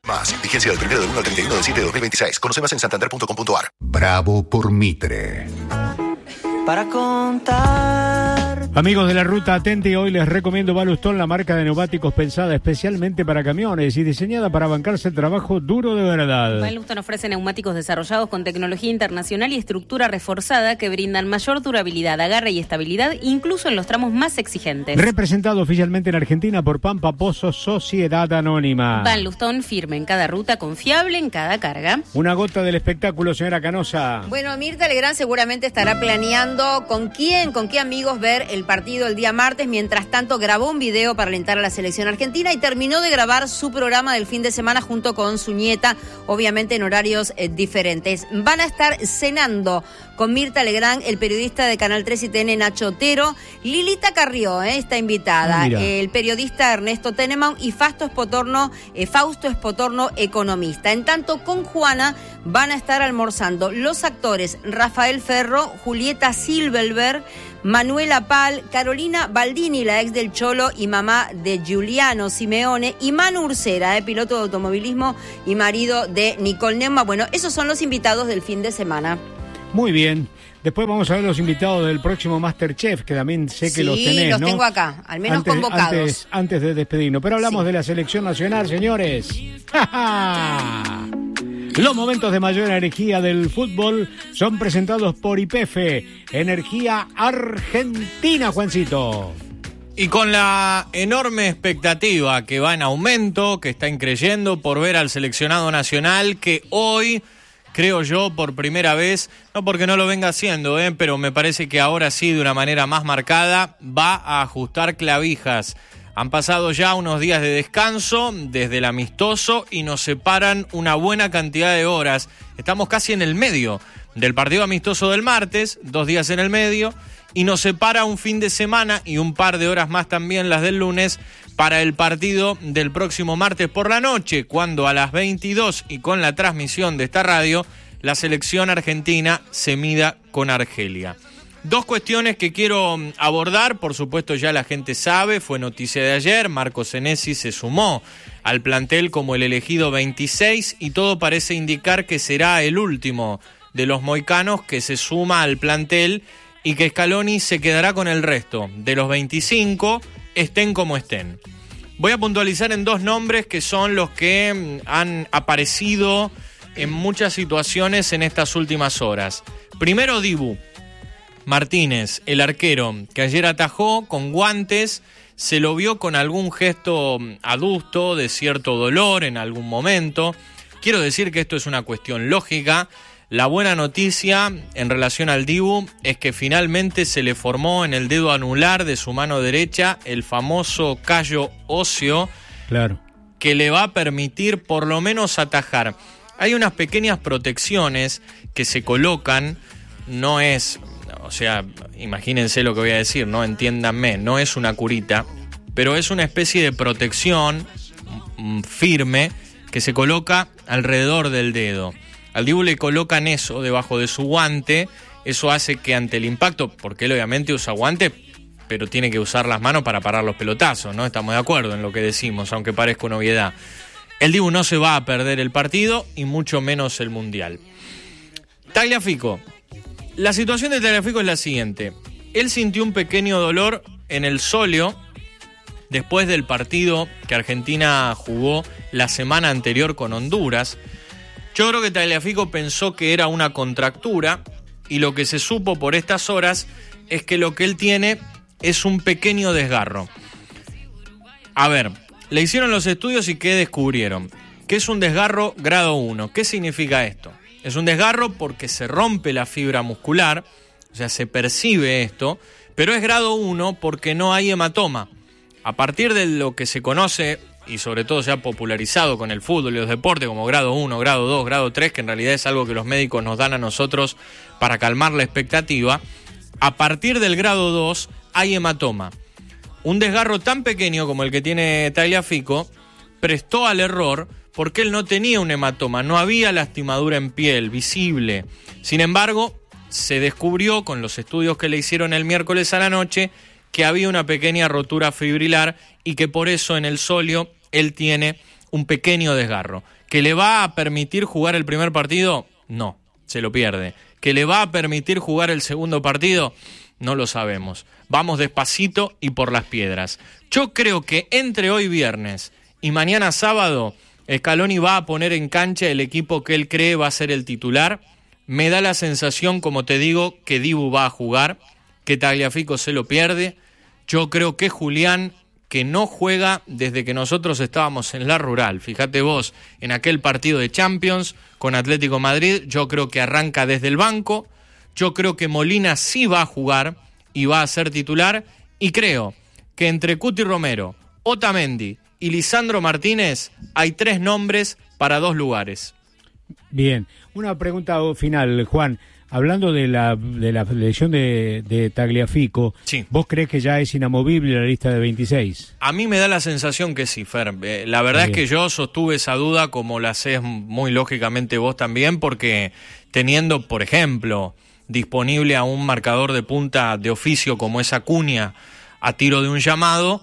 Más. Vigencia del 1 del 1 al 31 del 7 de 2026. Conoce más en santander.com.ar. Bravo por Mitre. Para contar. Amigos de la ruta, atente, hoy les recomiendo Balustón, la marca de neumáticos pensada especialmente para camiones y diseñada para bancarse el trabajo duro de verdad. Balustón ofrece neumáticos desarrollados con tecnología internacional y estructura reforzada que brindan mayor durabilidad, agarre y estabilidad, incluso en los tramos más exigentes. Representado oficialmente en Argentina por Pampa Pozo Sociedad Anónima. Balustón, firme en cada ruta, confiable en cada carga. Una gota del espectáculo, señora Canosa. Bueno, Mirta Legrand seguramente estará planeando con qué amigos ver el partido el día martes. Mientras tanto, grabó un video para alentar a la selección argentina y terminó de grabar su programa del fin de semana junto con su nieta, obviamente en horarios diferentes. Van a estar cenando con Mirta Legrand, el periodista de Canal 3 y TN Nacho Otero, Lilita Carrió, está invitada, el periodista Ernesto Teneman y Fausto Espotorno, economista. En tanto, con Juana van a estar almorzando los actores Rafael Ferro, Julieta Silverberg, Manuela Pal, Carolina Baldini, la ex del Cholo y mamá de Giuliano Simeone, y Manu Ursera, piloto de automovilismo y marido de Nicole Neumann. Bueno, esos son los invitados del fin de semana. Muy bien. Después vamos a ver los invitados del próximo MasterChef, que también sé que los tenés, los ¿no? tengo acá, al menos convocados. Antes de despedirnos. Pero hablamos de la selección nacional, señores. Los momentos de mayor energía del fútbol son presentados por YPF, Energía Argentina, Juancito. Y con la enorme expectativa que va en aumento, que está increyendo por ver al seleccionado nacional, que hoy, creo yo, por primera vez, no porque no lo venga haciendo, pero me parece que ahora sí, de una manera más marcada, va a ajustar clavijas. Han pasado ya unos días de descanso desde el amistoso y nos separan una buena cantidad de horas. Estamos casi en el medio del partido amistoso del martes, 2 días en el medio, y nos separa un fin de semana y un par de horas más también, las del lunes, para el partido del próximo martes por la noche, cuando a las 22 y con la transmisión de esta radio, la selección argentina se mida con Argelia. 2 cuestiones que quiero abordar, por supuesto ya la gente sabe, fue noticia de ayer, Marco Senesi se sumó al plantel como el elegido 26 y todo parece indicar que será el último de los moicanos que se suma al plantel y que Scaloni se quedará con el resto de los 25, estén como estén. Voy a puntualizar en 2 nombres que son los que han aparecido en muchas situaciones en estas últimas horas. Primero, Dibu Martínez, el arquero, que ayer atajó con guantes, se lo vio con algún gesto adusto, de cierto dolor en algún momento. Quiero decir que esto es una cuestión lógica. La buena noticia en relación al Dibu es que finalmente se le formó en el dedo anular de su mano derecha el famoso callo óseo, claro, que le va a permitir por lo menos atajar. Hay unas pequeñas protecciones que se colocan, no es... O sea, imagínense lo que voy a decir, ¿no? Entiéndanme, no es una curita, pero es una especie de protección firme que se coloca alrededor del dedo. Al Dibu le colocan eso debajo de su guante, eso hace que ante el impacto, porque él obviamente usa guante, pero tiene que usar las manos para parar los pelotazos, ¿no? Estamos de acuerdo en lo que decimos, aunque parezca una obviedad. El Dibu no se va a perder el partido y mucho menos el Mundial. Tagliafico. La situación de Tagliafico es la siguiente. Él sintió un pequeño dolor en el sóleo después del partido que Argentina jugó la semana anterior con Honduras. Yo creo que Tagliafico pensó que era una contractura y lo que se supo por estas horas es que lo que él tiene es un pequeño desgarro. A ver, le hicieron los estudios y ¿qué descubrieron? Que es un desgarro grado 1. ¿Qué significa esto? Es un desgarro porque se rompe la fibra muscular, o sea, se percibe esto, pero es grado 1 porque no hay hematoma. A partir de lo que se conoce, y sobre todo se ha popularizado con el fútbol y los deportes como grado 1, grado 2, grado 3, que en realidad es algo que los médicos nos dan a nosotros para calmar la expectativa, a partir del grado 2 hay hematoma. Un desgarro tan pequeño como el que tiene Tagliafico prestó al error porque él no tenía un hematoma, no había lastimadura en piel visible. Sin embargo, se descubrió con los estudios que le hicieron el miércoles a la noche que había una pequeña rotura fibrilar y que por eso en el sóleo él tiene un pequeño desgarro. ¿Que le va a permitir jugar el primer partido? No, se lo pierde. ¿Que le va a permitir jugar el segundo partido? No lo sabemos. Vamos despacito y por las piedras. Yo creo que entre hoy viernes y mañana sábado, Scaloni va a poner en cancha el equipo que él cree va a ser el titular. Me da la sensación, como te digo, que Dibu va a jugar, que Tagliafico se lo pierde. Yo creo que Julián, que no juega desde que nosotros estábamos en la Rural. Fíjate vos, en aquel partido de Champions con Atlético Madrid, yo creo que arranca desde el banco. Yo creo que Molina sí va a jugar y va a ser titular. Y creo que entre Cuti Romero, Otamendi y Lisandro Martínez hay 3 nombres para 2 lugares. Bien, una pregunta final, Juan. Hablando de la lesión de Tagliafico, sí. ¿Vos crees que ya es inamovible la lista de 26? A mí me da la sensación que sí, Fer. La verdad es que yo sostuve esa duda, como la hacés muy lógicamente vos también, porque teniendo, por ejemplo, disponible a un marcador de punta de oficio como es Acuña a tiro de un llamado,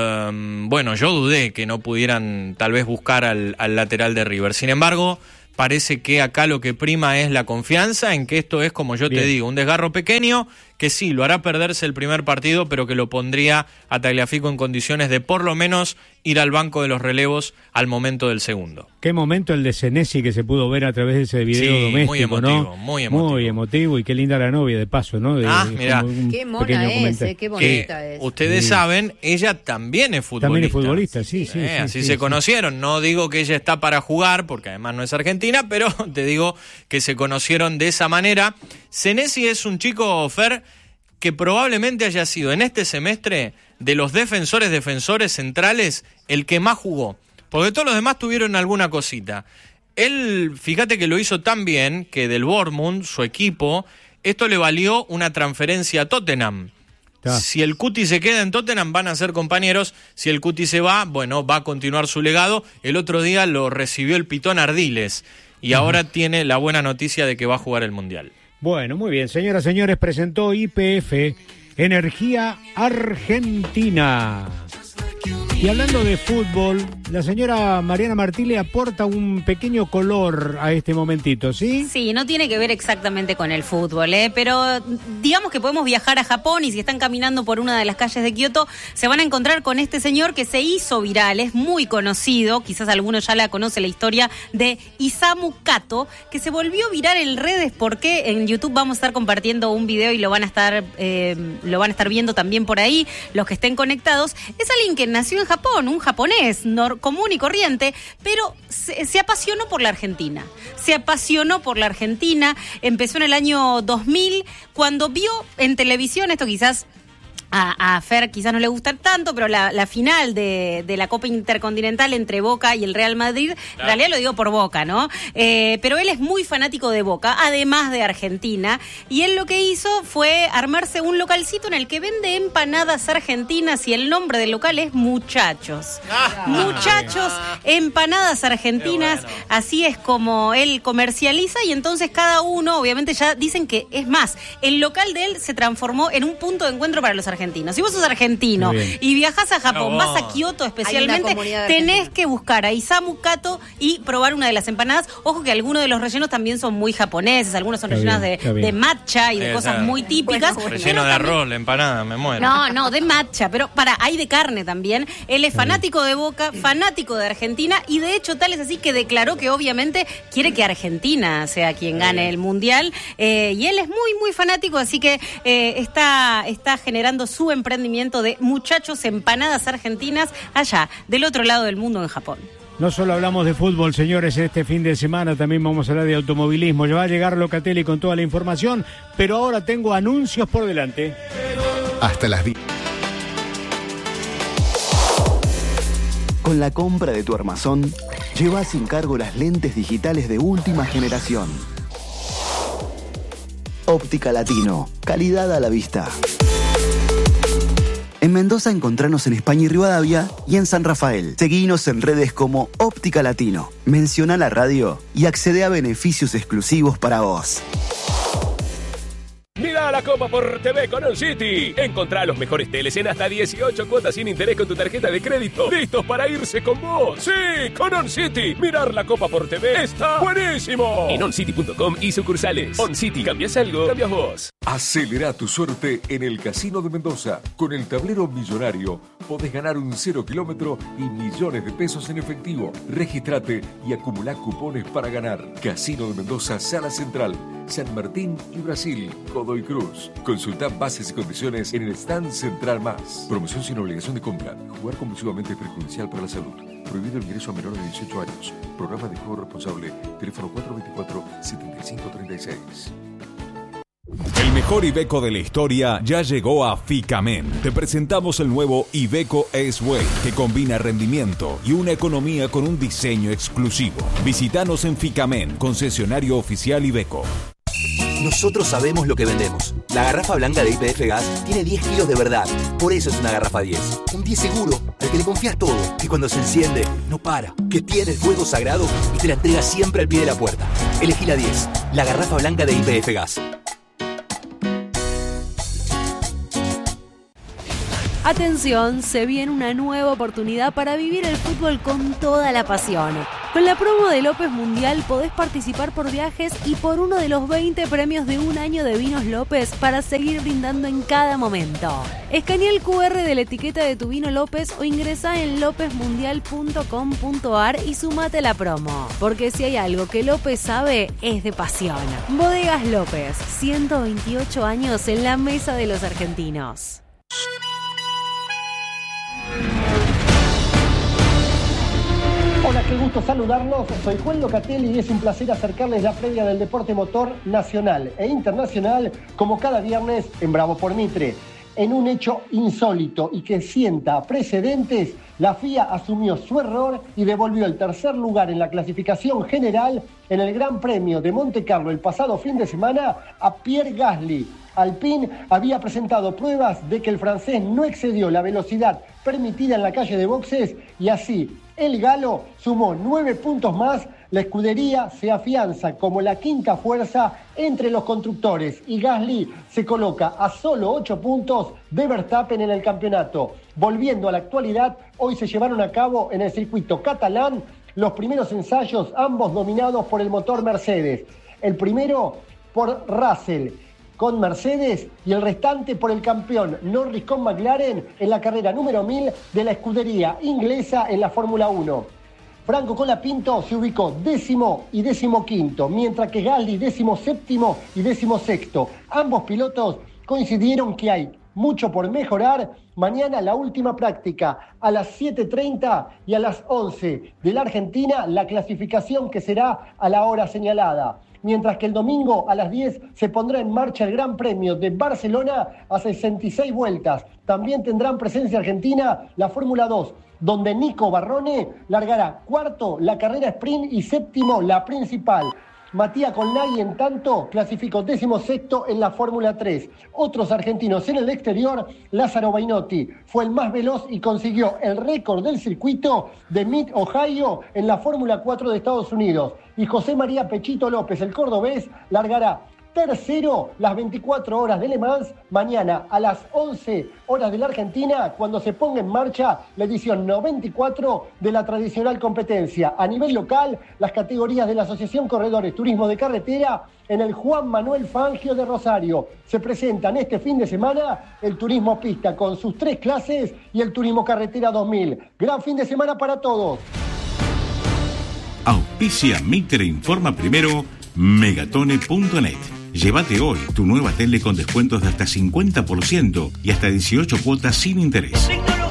bueno, yo dudé que no pudieran tal vez buscar al lateral de River. Sin embargo, parece que acá lo que prima es la confianza en que esto es, como yo te digo, un desgarro pequeño que sí, lo hará perderse el primer partido, pero que lo pondría a Tagliafico en condiciones de por lo menos ir al banco de los relevos al momento del segundo. Qué momento el de Senesi que se pudo ver a través de ese video doméstico, muy emotivo, ¿no? Muy emotivo, y qué linda la novia, de paso, ¿no? Mirá. Qué mona es, qué bonita es. Ustedes saben, ella también es futbolista. También es futbolista, sí. Así se conocieron. No digo que ella está para jugar, porque además no es argentina, pero te digo que se conocieron de esa manera. Senesi es un chico, Fer, que probablemente haya sido en este semestre de los defensores centrales el que más jugó, porque todos los demás tuvieron alguna cosita. Él, fíjate que lo hizo tan bien que del Bournemouth, su equipo, esto le valió una transferencia a Tottenham. Si el Cuti se queda en Tottenham van a ser compañeros, si el Cuti se va, bueno, va a continuar su legado. El otro día lo recibió el Pitón Ardiles y ahora tiene la buena noticia de que va a jugar el Mundial. Bueno, muy bien, señoras y señores, presentó YPF Energía Argentina. Y hablando de fútbol, la señora Mariana Martí le aporta un pequeño color a este momentito, ¿sí? Sí, no tiene que ver exactamente con el fútbol, pero digamos que podemos viajar a Japón y si están caminando por una de las calles de Kioto, se van a encontrar con este señor que se hizo viral, es muy conocido, quizás algunos ya la conocen, la historia de Isamu Kato, que se volvió viral en redes porque en YouTube vamos a estar compartiendo un video y lo van a estar viendo también por ahí, los que estén conectados. Es alguien que nació en Japón, un japonés común y corriente, pero se apasionó por la Argentina. Empezó en el año 2000, cuando vio en televisión, esto quizás a Fer quizás no le gusta tanto, pero la final de la Copa Intercontinental entre Boca y el Real Madrid, en realidad lo digo por Boca, ¿no? Pero él es muy fanático de Boca, además de Argentina, y él lo que hizo fue armarse un localcito en el que vende empanadas argentinas y el nombre del local es Muchachos. Muchachos, empanadas argentinas, bueno. Así es como él comercializa y entonces cada uno, obviamente ya dicen que es más, el local de él se transformó en un punto de encuentro para los argentinos. Si vos sos argentino y viajás a Japón, vas a Kioto especialmente, tenés que buscar a Isamu Kato y probar una de las empanadas. Ojo que algunos de los rellenos también son muy japoneses, algunos son rellenos de matcha y de cosas muy típicas. Relleno de arroz, la empanada, me muero. No, de matcha, pero hay de carne también. Él es fanático de Boca, fanático de Argentina y de hecho tal es así que declaró que obviamente quiere que Argentina sea quien gane el Mundial y él es muy, muy fanático, así que está generando su emprendimiento de Muchachos Empanadas Argentinas allá, del otro lado del mundo en Japón. No solo hablamos de fútbol, señores, este fin de semana también vamos a hablar de automovilismo. Ya va a llegar Locatelli con toda la información, pero ahora tengo anuncios por delante. Hasta las 10. Con la compra de tu armazón, lleva sin cargo las lentes digitales de última generación. Óptica Latino, calidad a la vista. En Mendoza encontranos en España y Rivadavia y en San Rafael. Seguinos en redes como Óptica Latino. Menciona la radio y accede a beneficios exclusivos para vos. Mirá la la Copa por TV con On City. Encontrá los mejores teles en hasta 18 cuotas sin interés con tu tarjeta de crédito. ¡Listos para irse con vos! ¡Sí! ¡Con On City! Mirar la Copa por TV está buenísimo. En oncity.com y sucursales. On City. ¿Cambias algo? Cambias vos. Acelera tu suerte en el Casino de Mendoza. Con el tablero millonario podés ganar un 0 kilómetro y millones de pesos en efectivo. Regístrate y acumulá cupones para ganar. Casino de Mendoza, Sala Central, San Martín y Brasil, Godoy Cruz. Consulta bases y condiciones en el stand Central Más. Promoción sin obligación de compra. Jugar compulsivamente es perjudicial para la salud. Prohibido el ingreso a menores de 18 años. Programa de juego responsable. Teléfono 424-7536. El mejor Iveco de la historia ya llegó a Ficamen. Te presentamos el nuevo Iveco S-Way, que combina rendimiento y una economía con un diseño exclusivo. Visítanos en Ficamen, concesionario oficial Iveco. Nosotros sabemos lo que vendemos. La garrafa blanca de YPF Gas tiene 10 kilos de verdad. Por eso es una garrafa 10. Un 10 seguro, al que le confías todo. Que cuando se enciende, no para. Que tiene el fuego sagrado y te la entrega siempre al pie de la puerta. Elegí la 10. La garrafa blanca de YPF Gas. Atención, se viene una nueva oportunidad para vivir el fútbol con toda la pasión. Con la promo de López Mundial podés participar por viajes y por uno de los 20 premios de un año de Vinos López para seguir brindando en cada momento. Escanea el QR de la etiqueta de tu vino López o ingresa en lopezmundial.com.ar y sumate a la promo. Porque si hay algo que López sabe, es de pasión. Bodegas López, 128 años en la mesa de los argentinos. Hola, qué gusto saludarlos. Soy Juan Locatelli y es un placer acercarles la previa del deporte motor nacional e internacional, como cada viernes en Bravo por Mitre. En un hecho insólito y que sienta precedentes, la FIA asumió su error y devolvió el tercer lugar en la clasificación general en el Gran Premio de Montecarlo el pasado fin de semana a Pierre Gasly. Alpine había presentado pruebas de que el francés no excedió la velocidad permitida en la calle de boxes y así el galo sumó 9 puntos más. La escudería se afianza como la quinta fuerza entre los constructores y Gasly se coloca a solo 8 puntos de Verstappen en el campeonato. Volviendo a la actualidad, hoy se llevaron a cabo en el circuito catalán los primeros ensayos, ambos dominados por el motor Mercedes. El primero por Russell con Mercedes y el restante por el campeón Norris con McLaren en la carrera número 1000 de la escudería inglesa en la Fórmula 1. Franco Colapinto se ubicó 10º y 15º, mientras que Gasly 17º y 16º. Ambos pilotos coincidieron que hay mucho por mejorar. Mañana la última práctica a las 7:30 y a las 11 de la Argentina la clasificación que será a la hora señalada. Mientras que el domingo a las 10 se pondrá en marcha el Gran Premio de Barcelona a 66 vueltas. También tendrán presencia argentina la Fórmula 2, donde Nico Barrone largará cuarto la carrera sprint y séptimo la principal. Matías Colnaghi, en tanto, clasificó 16º en la Fórmula 3. Otros argentinos en el exterior, Lázaro Bainotti fue el más veloz y consiguió el récord del circuito de Mid Ohio en la Fórmula 4 de Estados Unidos. Y José María Pechito López, el cordobés, largará tercero las 24 horas de Le Mans mañana a las 11 horas de la Argentina, cuando se ponga en marcha la edición 94 de la tradicional competencia. A nivel local, las categorías de la Asociación Corredores Turismo de Carretera en el Juan Manuel Fangio de Rosario. Se presentan este fin de semana el turismo pista con sus 3 clases y el turismo carretera 2000. Gran fin de semana para todos. Auspicia Mitre Informa Primero, Megatone.net. Llévate hoy tu nueva tele con descuentos de hasta 50% y hasta 18 cuotas sin interés.